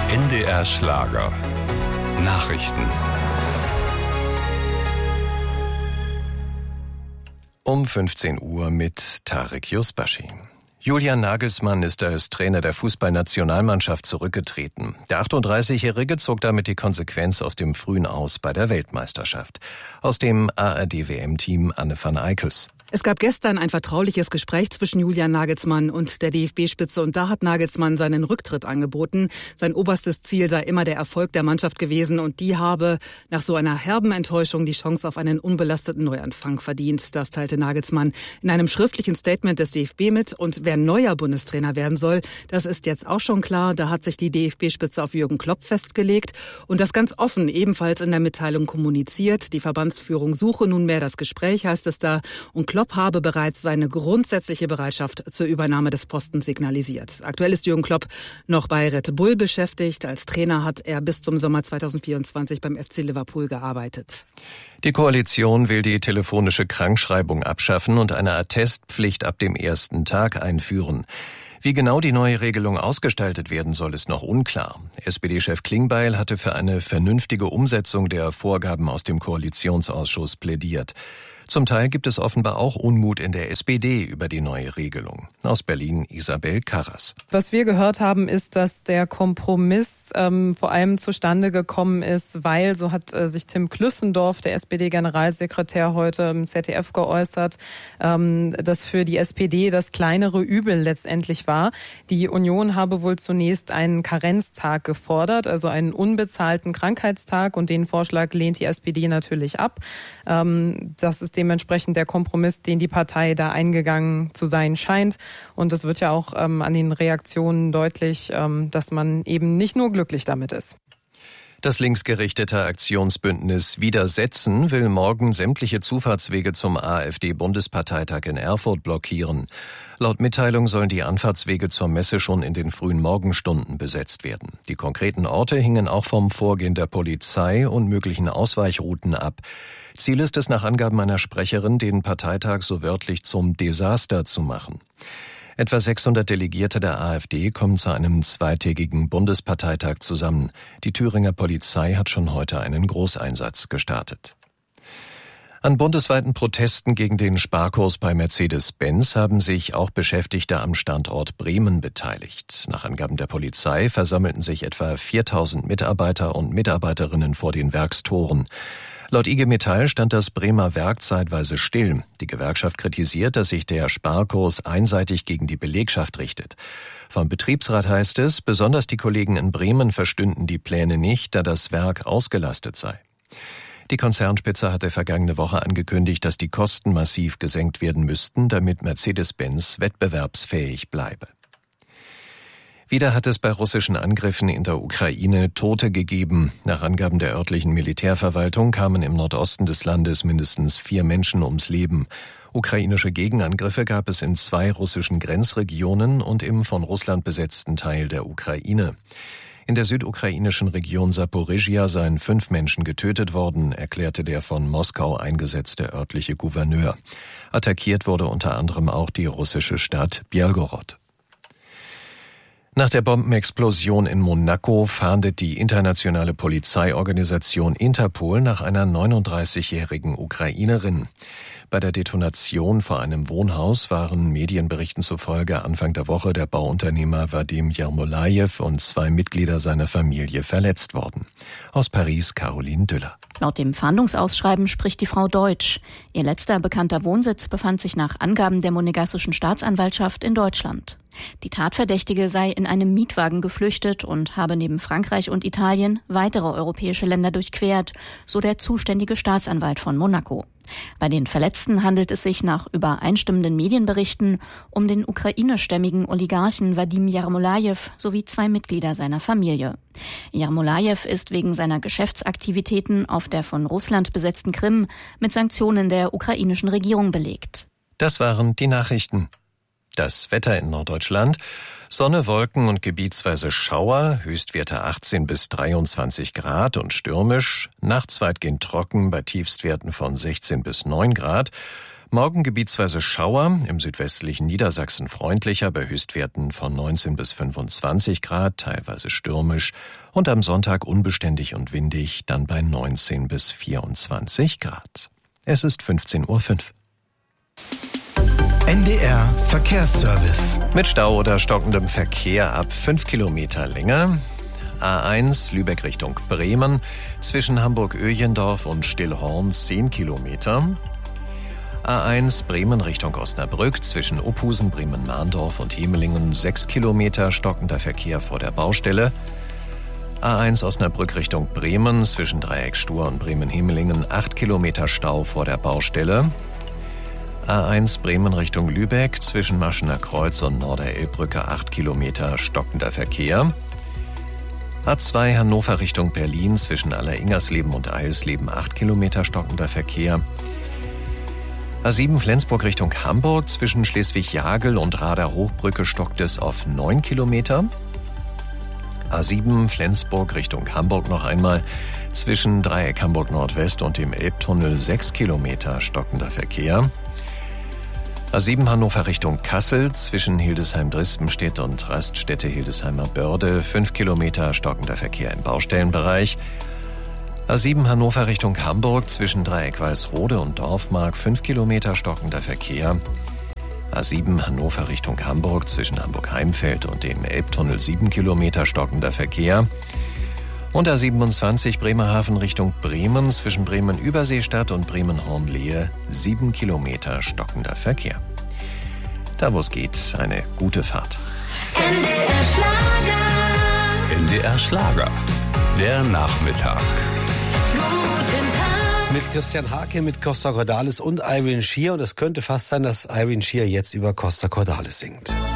NDR Schlager. Nachrichten. Um 15 Uhr mit Tarek Yusbashi. Julian Nagelsmann ist als Trainer der Fußballnationalmannschaft zurückgetreten. Der 38-Jährige zog damit die Konsequenz aus dem frühen Aus bei der Weltmeisterschaft. Aus dem ARD-WM-Team Anne van Eickels. Es gab gestern ein vertrauliches Gespräch zwischen Julian Nagelsmann und der DFB-Spitze und da hat Nagelsmann seinen Rücktritt angeboten. Sein oberstes Ziel sei immer der Erfolg der Mannschaft gewesen und die habe nach so einer herben Enttäuschung die Chance auf einen unbelasteten Neuanfang verdient. Das teilte Nagelsmann in einem schriftlichen Statement des DFB mit und wer neuer Bundestrainer werden soll, das ist jetzt auch schon klar. Da hat sich die DFB-Spitze auf Jürgen Klopp festgelegt und das ganz offen ebenfalls in der Mitteilung kommuniziert. Die Verbandsführung suche nunmehr das Gespräch, heißt es da, und Klopp habe bereits seine grundsätzliche Bereitschaft zur Übernahme des Postens signalisiert. Aktuell ist Jürgen Klopp noch bei Red Bull beschäftigt. Als Trainer hat er bis zum Sommer 2024 beim FC Liverpool gearbeitet. Die Koalition will die telefonische Krankschreibung abschaffen und eine Attestpflicht ab dem ersten Tag einführen. Wie genau die neue Regelung ausgestaltet werden soll, ist noch unklar. SPD-Chef Klingbeil hatte für eine vernünftige Umsetzung der Vorgaben aus dem Koalitionsausschuss plädiert. Zum Teil gibt es offenbar auch Unmut in der SPD über die neue Regelung. Aus Berlin Isabel Karras. Was wir gehört haben, ist, dass der Kompromiss vor allem zustande gekommen ist, weil, so hat sich Tim Klüssendorf, der SPD-Generalsekretär, heute im ZDF geäußert, dass für die SPD das kleinere Übel letztendlich war. Die Union habe wohl zunächst einen Karenztag gefordert, also einen unbezahlten Krankheitstag, und den Vorschlag lehnt die SPD natürlich ab. Das ist dementsprechend der Kompromiss, den die Partei da eingegangen zu sein scheint. Und es wird ja auch an den Reaktionen deutlich, dass man eben nicht nur glücklich damit ist. Das linksgerichtete Aktionsbündnis Widersetzen will morgen sämtliche Zufahrtswege zum AfD-Bundesparteitag in Erfurt blockieren. Laut Mitteilung sollen die Anfahrtswege zur Messe schon in den frühen Morgenstunden besetzt werden. Die konkreten Orte hingen auch vom Vorgehen der Polizei und möglichen Ausweichrouten ab. Ziel ist es nach Angaben einer Sprecherin, den Parteitag so wörtlich zum Desaster zu machen. Etwa 600 Delegierte der AfD kommen zu einem zweitägigen Bundesparteitag zusammen. Die Thüringer Polizei hat schon heute einen Großeinsatz gestartet. An bundesweiten Protesten gegen den Sparkurs bei Mercedes-Benz haben sich auch Beschäftigte am Standort Bremen beteiligt. Nach Angaben der Polizei versammelten sich etwa 4000 Mitarbeiter und Mitarbeiterinnen vor den Werkstoren. Laut IG Metall stand das Bremer Werk zeitweise still. Die Gewerkschaft kritisiert, dass sich der Sparkurs einseitig gegen die Belegschaft richtet. Vom Betriebsrat heißt es, besonders die Kollegen in Bremen verstünden die Pläne nicht, da das Werk ausgelastet sei. Die Konzernspitze hatte vergangene Woche angekündigt, dass die Kosten massiv gesenkt werden müssten, damit Mercedes-Benz wettbewerbsfähig bleibe. Wieder hat es bei russischen Angriffen in der Ukraine Tote gegeben. Nach Angaben der örtlichen Militärverwaltung kamen im Nordosten des Landes mindestens 4 Menschen ums Leben. Ukrainische Gegenangriffe gab es in 2 russischen Grenzregionen und im von Russland besetzten Teil der Ukraine. In der südukrainischen Region Saporischschja seien 5 Menschen getötet worden, erklärte der von Moskau eingesetzte örtliche Gouverneur. Attackiert wurde unter anderem auch die russische Stadt Bjelgorod. Nach der Bombenexplosion in Monaco fahndet die internationale Polizeiorganisation Interpol nach einer 39-jährigen Ukrainerin. Bei der Detonation vor einem Wohnhaus waren Medienberichten zufolge Anfang der Woche der Bauunternehmer Wadim Yermolayev und 2 Mitglieder seiner Familie verletzt worden. Aus Paris Caroline Düller. Laut dem Fahndungsausschreiben spricht die Frau Deutsch. Ihr letzter bekannter Wohnsitz befand sich nach Angaben der monegassischen Staatsanwaltschaft in Deutschland. Die Tatverdächtige sei in einem Mietwagen geflüchtet und habe neben Frankreich und Italien weitere europäische Länder durchquert, so der zuständige Staatsanwalt von Monaco. Bei den Verletzten handelt es sich nach übereinstimmenden Medienberichten um den ukrainischstämmigen Oligarchen Wadim Yermolayev sowie 2 Mitglieder seiner Familie. Yermolayev ist wegen seiner Geschäftsaktivitäten auf der von Russland besetzten Krim mit Sanktionen der ukrainischen Regierung belegt. Das waren die Nachrichten. Das Wetter in Norddeutschland: Sonne, Wolken und gebietsweise Schauer, Höchstwerte 18 bis 23 Grad und stürmisch, nachts weitgehend trocken bei Tiefstwerten von 16 bis 9 Grad. Morgen gebietsweise Schauer, im südwestlichen Niedersachsen freundlicher, bei Höchstwerten von 19 bis 25 Grad, teilweise stürmisch. Und am Sonntag unbeständig und windig, dann bei 19 bis 24 Grad. Es ist 15:05 Uhr. NDR Verkehrsservice. Mit Stau oder stockendem Verkehr ab 5 Kilometer länger. A1 Lübeck Richtung Bremen, zwischen Hamburg-Öjendorf und Stillhorn 10 Kilometer. A1 Bremen Richtung Osnabrück, zwischen Ophusen, Bremen-Mahndorf und Hemelingen 6 Kilometer, stockender Verkehr vor der Baustelle. A1 Osnabrück Richtung Bremen, zwischen Dreieck Stur und Bremen-Hemelingen 8 Kilometer Stau vor der Baustelle. A1 Bremen Richtung Lübeck, zwischen Maschener Kreuz und Norderelbbrücke 8 Kilometer stockender Verkehr. A2 Hannover Richtung Berlin, zwischen Aller-Ingersleben und Eisleben 8 Kilometer stockender Verkehr. A7 Flensburg Richtung Hamburg, zwischen Schleswig-Jagel und Rader-Hochbrücke stockt es auf 9 Kilometer. A7 Flensburg Richtung Hamburg noch einmal, zwischen Dreieck Hamburg Nordwest und dem Elbtunnel 6 Kilometer stockender Verkehr. A7 Hannover Richtung Kassel, zwischen Hildesheim-Drispenstedt und Raststätte-Hildesheimer Börde 5 Kilometer stockender Verkehr im Baustellenbereich. A7 Hannover Richtung Hamburg, zwischen Dreieck Walsrode und Dorfmark 5 Kilometer stockender Verkehr. A7 Hannover Richtung Hamburg, zwischen Hamburg-Heimfeld und dem Elbtunnel 7 Kilometer stockender Verkehr. Und A27 Bremerhaven Richtung Bremen, zwischen Bremen-Überseestadt und Bremen-Hornlehe 7 Kilometer stockender Verkehr. Da wo es geht, eine gute Fahrt. NDR Schlager. NDR Schlager. Der Nachmittag. Mit Christian Hake, mit Costa Cordalis und Irene Sheer. Und es könnte fast sein, dass Irene Sheer jetzt über Costa Cordalis singt.